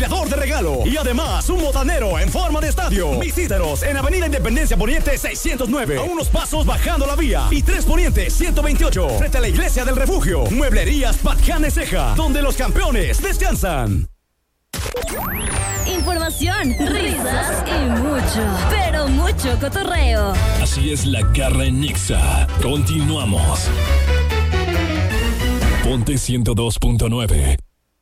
ampliador de regalo y además un botanero en forma de estadio. Visítanos en Avenida Independencia Poniente 609, a unos pasos bajando la vía, y 3 Poniente 128, frente a la Iglesia del Refugio. Mueblerías Patjane Ceja, donde los campeones descansan. Información, risas y mucho, pero mucho cotorreo. Así es la garra en Nexa. Continuamos. Ponte 102.9.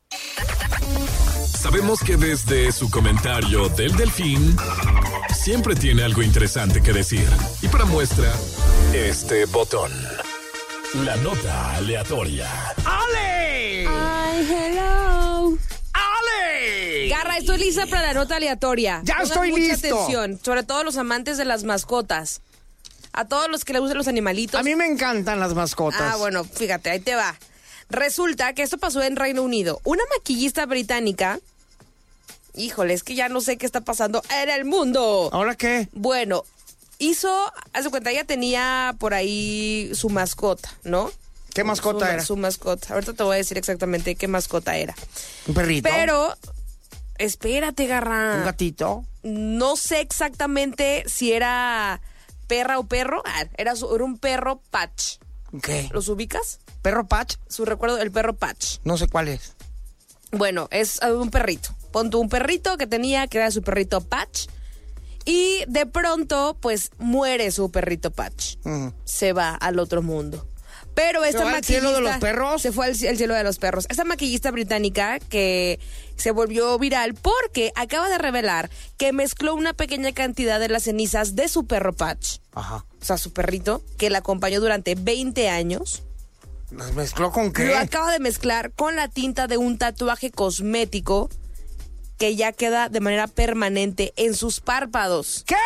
Sabemos que desde su comentario del Delfín siempre tiene algo interesante que decir. Y para muestra, este botón. La nota aleatoria. ¡Ale! Ay, hello. ¡Ale! Garra, estoy lista para la nota aleatoria. Ya Pongan estoy mucha listo. atención, sobre todo los amantes de las mascotas. A todos los que les gustan los animalitos. A mí me encantan las mascotas. Ah, bueno, fíjate, ahí te va. Resulta que esto pasó en Reino Unido. Una maquillista británica... Híjole, es que ya no sé qué está pasando en el mundo. ¿Ahora qué? Bueno, haz de cuenta, ella tenía por ahí su mascota, ¿no? ¿Qué mascota era? Su mascota. Ahorita te voy a decir exactamente qué mascota era. ¿Un perrito? Pero, espérate, Garra. ¿Un gatito? No sé exactamente si era perra o perro. Era un perro Patch. ¿Qué? ¿Los ubicas? ¿Perro Patch? Su recuerdo, el perro Patch. No sé cuál es. Bueno, es un perrito. Pon tú un perrito que era su perrito Patch. Y de pronto, pues, muere su perrito Patch. Se va al otro mundo. Pero esta ¿Se va al maquillista... cielo de los perros? Se fue al cielo de los perros. Esta maquillista británica que se volvió viral porque acaba de revelar que mezcló una pequeña cantidad de las cenizas de su perro Patch. Ajá. O sea, su perrito, que la acompañó durante 20 años. ¿Las mezcló con qué? Lo acaba de mezclar con la tinta de un tatuaje cosmético que ya queda de manera permanente en sus párpados. ¿Qué?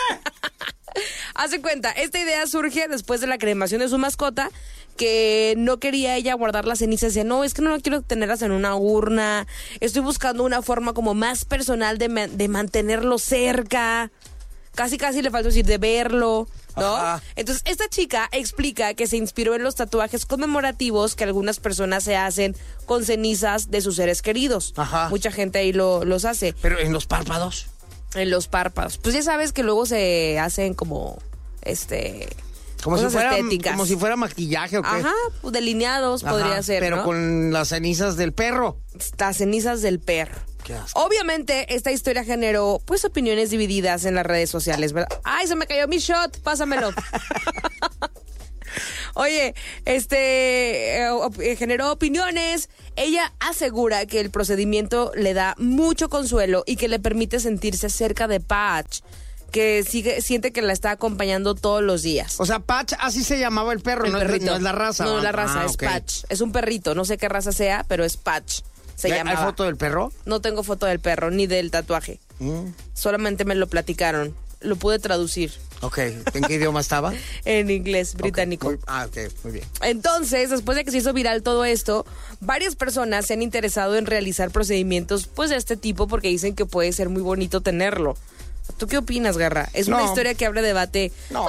Hace cuenta, esta idea surge después de la cremación de su mascota, que no quería ella guardar las cenizas. Decía, no, es que no quiero tenerlas en una urna. Estoy buscando una forma como más personal de mantenerlo cerca. Casi le faltó decir de verlo, ¿no? Ajá. Entonces, esta chica explica que se inspiró en los tatuajes conmemorativos que algunas personas se hacen con cenizas de sus seres queridos. Ajá. Mucha gente ahí los hace. ¿Pero en los párpados? En los párpados. Pues ya sabes que luego se hacen como, Como cosas estéticas. Como si fuera maquillaje o qué. Ajá, pues delineados Ajá, podría ser, pero ¿no? con las cenizas del perro. Las cenizas del perro. Qué asco. Obviamente, esta historia generó, pues, opiniones divididas en las redes sociales, ¿verdad? ¡Ay, se me cayó mi shot! Pásamelo. Oye, generó opiniones. Ella asegura que el procedimiento le da mucho consuelo y que le permite sentirse cerca de Patch, que siente que la está acompañando todos los días. O sea, Patch, así se llamaba el perro, El no perrito. es la raza. No es la raza, es ok. Patch. Es un perrito, no sé qué raza sea, pero es Patch. Se ¿Hay llamaba. foto del perro? No tengo foto del perro ni del tatuaje. Solamente me lo platicaron. Lo pude traducir Ok, ¿en qué idioma estaba? en inglés británico. Ok, muy bien. Entonces, después de que se hizo viral todo esto, varias personas se han interesado en realizar procedimientos pues de este tipo porque dicen que puede ser muy bonito tenerlo. ¿Tú qué opinas, Garra? Es una historia que abre debate. No.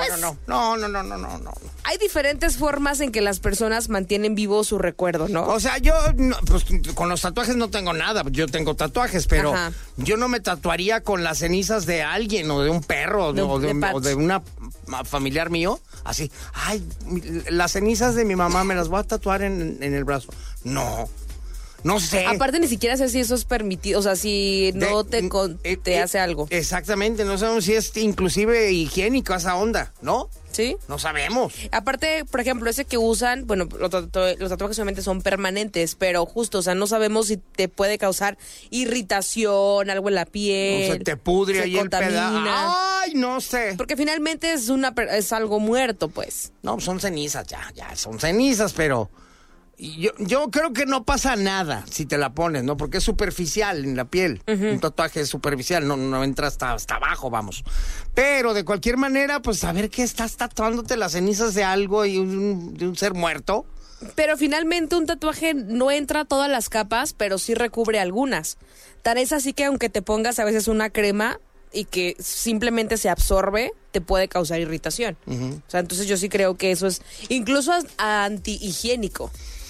Hay diferentes formas en que las personas mantienen vivo su recuerdo, ¿no? O sea, yo, pues con los tatuajes no tengo nada. Yo tengo tatuajes, pero Ajá. yo no me tatuaría con las cenizas de alguien o de un perro o de una familiar mío. Así, ay, las cenizas de mi mamá me las voy a tatuar en el brazo. No sé. Aparte, ni siquiera sé si eso es permitido, o sea, si no te hace algo. Exactamente, no sabemos si es inclusive higiénico esa onda, ¿no? ¿Sí? No sabemos. Aparte, por ejemplo, ese que usan, bueno, los tatuajes solamente son permanentes, pero justo, o sea, no sabemos si te puede causar irritación, algo en la piel. O se te pudre se ahí el pedazo. contamina. Ay, no sé. Porque finalmente es algo muerto, pues. No, son cenizas, ya son cenizas, pero yo creo que no pasa nada si te la pones, ¿no? Porque es superficial en la piel. Un tatuaje es superficial, no entra hasta abajo, vamos. Pero de cualquier manera, pues saber que estás tatuándote las cenizas de algo y de un ser muerto. Pero finalmente un tatuaje no entra a todas las capas, pero sí recubre algunas. Tan es así que aunque te pongas a veces una crema y que simplemente se absorbe, te puede causar irritación. O sea, entonces yo sí creo que eso es incluso antihigiénico.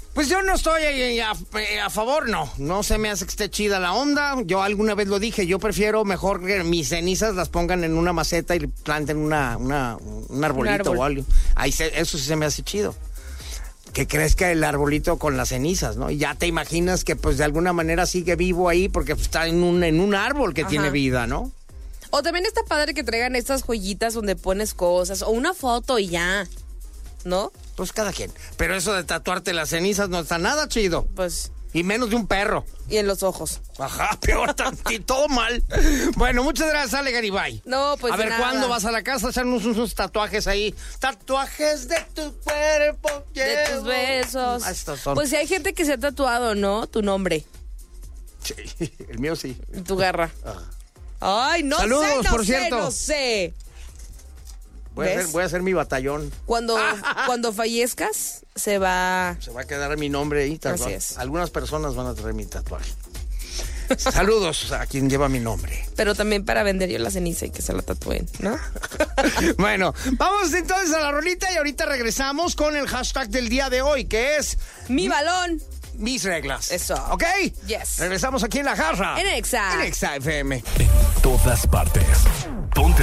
Pues yo no estoy a favor, no se me hace que esté chida la onda. Yo alguna vez lo dije, yo prefiero mejor que mis cenizas las pongan en una maceta y planten un arbolito o algo. Eso sí se me hace chido. Que crezca el arbolito con las cenizas, ¿no? Y ya te imaginas que pues de alguna manera sigue vivo ahí porque pues, está en un árbol que tiene vida, ¿no? O también está padre que traigan estas joyitas donde pones cosas o una foto y ya, ¿no? Pues cada quien. Pero eso de tatuarte las cenizas no está nada chido. Pues... Y menos de un perro. Y en los ojos. Ajá, peor, todo mal. Bueno, muchas gracias, Ale Garibay. No, pues a ver, nada. ¿cuándo vas a la casa a hacernos unos tatuajes ahí? Tatuajes de tu cuerpo. De tus besos. Estos son. Pues si hay gente que se ha tatuado, ¿no? Tu nombre. Sí, el mío sí. Tu garra. Ay, no Saludos, sé, no por sé, cierto. no sé. Voy a hacer mi batallón. Cuando fallezcas, se va a quedar mi nombre ahí. Así es. Algunas personas van a traer mi tatuaje. Saludos a quien lleva mi nombre. Pero también para vender yo la ceniza y que se la tatúen, ¿no? Bueno, vamos entonces a la rolita y ahorita regresamos con el hashtag del día de hoy, que es... Mi balón. Mis reglas. Eso. ¿Ok? Yes. Regresamos aquí en La Jarra. En Exa. En Exa FM. En todas partes. Ponte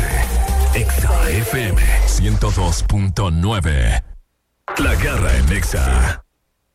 Exa FM 102.9. La Garra en Exa.